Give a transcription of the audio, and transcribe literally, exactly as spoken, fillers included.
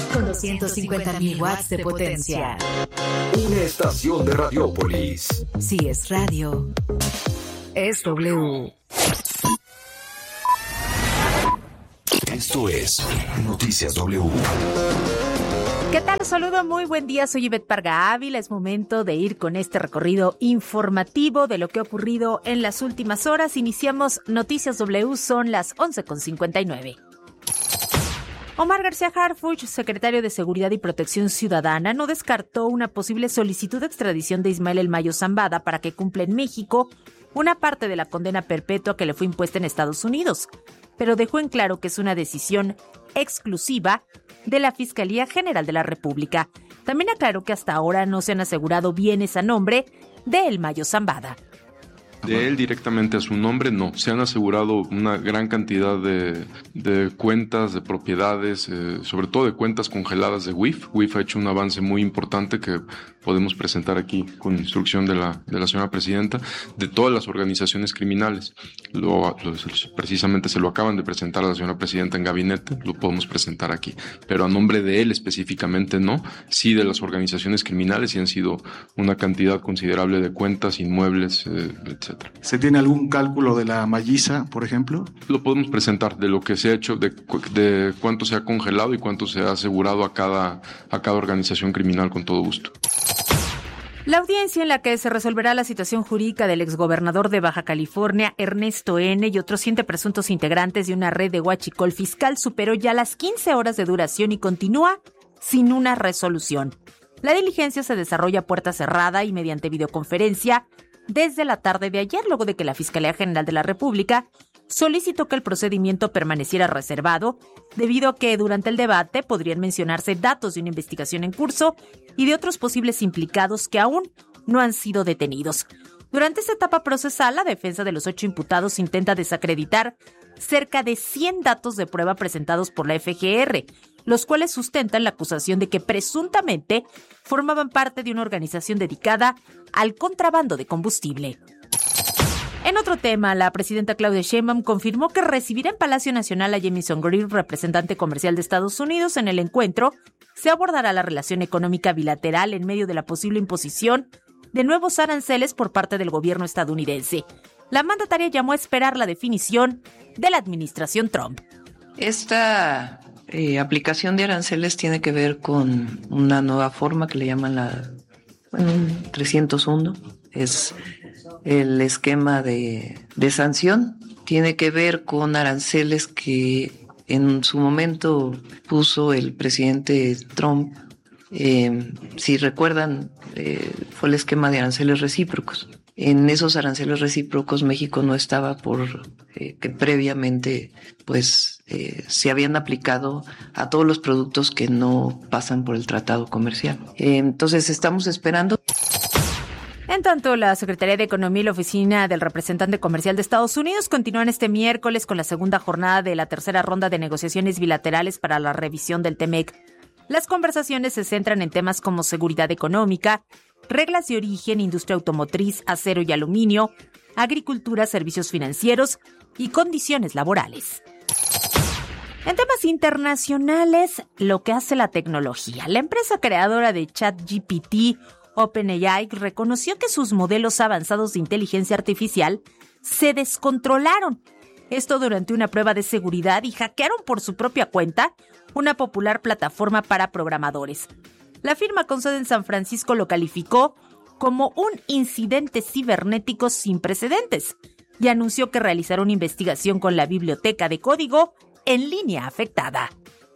con doscientos cincuenta mil watts de potencia. Una estación de Radiópolis. Si es radio, es W. Esto es Noticias W. ¿Qué tal? Saludo, muy buen día, soy Ivette Parga Ávila. Es momento de ir con este recorrido informativo de lo que ha ocurrido en las últimas horas. Iniciamos Noticias W, son las once con cincuenta y nueve. Omar García Harfuch, secretario de Seguridad y Protección Ciudadana, no descartó una posible solicitud de extradición de Ismael El Mayo Zambada para que cumpla en México una parte de la condena perpetua que le fue impuesta en Estados Unidos, pero dejó en claro que es una decisión exclusiva de la Fiscalía General de la República. También aclaró que hasta ahora no se han asegurado bienes a nombre de El Mayo Zambada. De él directamente a su nombre, no. Se han asegurado una gran cantidad de, de cuentas, de propiedades, eh, sobre todo de cuentas congeladas de W I F. W I F ha hecho un avance muy importante que podemos presentar aquí con instrucción de la, de la señora presidenta, de todas las organizaciones criminales. Lo, lo, precisamente se lo acaban de presentar a la señora presidenta en gabinete, lo podemos presentar aquí. Pero a nombre de él específicamente no. Sí de las organizaciones criminales, y han sido una cantidad considerable de cuentas, inmuebles, eh, etcétera. ¿Se tiene algún cálculo de la malliza, por ejemplo? Lo podemos presentar de lo que se ha hecho, de, de cuánto se ha congelado y cuánto se ha asegurado a cada, a cada organización criminal, con todo gusto. La audiencia en la que se resolverá la situación jurídica del exgobernador de Baja California, Ernesto N., y otros siete presuntos integrantes de una red de huachicol fiscal superó ya las quince horas de duración y continúa sin una resolución. La diligencia se desarrolla a puerta cerrada y mediante videoconferencia desde la tarde de ayer, luego de que la Fiscalía General de la República solicitó que el procedimiento permaneciera reservado, debido a que durante el debate podrían mencionarse datos de una investigación en curso y de otros posibles implicados que aún no han sido detenidos. Durante esta etapa procesal, la defensa de los ocho imputados intenta desacreditar cerca de cien datos de prueba presentados por la F G R, los cuales sustentan la acusación de que presuntamente formaban parte de una organización dedicada al contrabando de combustible. En otro tema, la presidenta Claudia Sheinbaum confirmó que recibirá en Palacio Nacional a Jamieson Greer, representante comercial de Estados Unidos. En el encuentro se abordará la relación económica bilateral en medio de la posible imposición de nuevos aranceles por parte del gobierno estadounidense. La mandataria llamó a esperar la definición de la administración Trump. Esta eh, aplicación de aranceles tiene que ver con una nueva forma que le llaman la bueno, trescientos uno. Es el esquema de, de sanción. Tiene que ver con aranceles que en su momento puso el presidente Trump. Eh, si recuerdan, eh, fue el esquema de aranceles recíprocos. En esos aranceles recíprocos México no estaba por eh, que previamente pues eh, se habían aplicado a todos los productos que no pasan por el tratado comercial. Eh, entonces estamos esperando. En tanto, la Secretaría de Economía y la Oficina del Representante Comercial de Estados Unidos continúan este miércoles con la segunda jornada de la tercera ronda de negociaciones bilaterales para la revisión del T M E C. Las conversaciones se centran en temas como seguridad económica, reglas de origen, industria automotriz, acero y aluminio, agricultura, servicios financieros y condiciones laborales. En temas internacionales, lo que hace la tecnología. La empresa creadora de ChatGPT, OpenAI, reconoció que sus modelos avanzados de inteligencia artificial se descontrolaron. Esto durante una prueba de seguridad y hackearon por su propia cuenta una popular plataforma para programadores. La firma con sede en San Francisco lo calificó como un incidente cibernético sin precedentes y anunció que realizará una investigación con la biblioteca de código en línea afectada.